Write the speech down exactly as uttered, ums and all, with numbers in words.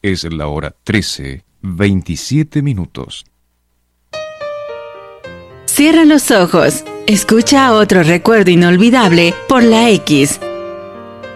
Es la hora trece, veintisiete minutos. Cierra los ojos. Escucha otro recuerdo inolvidable por la X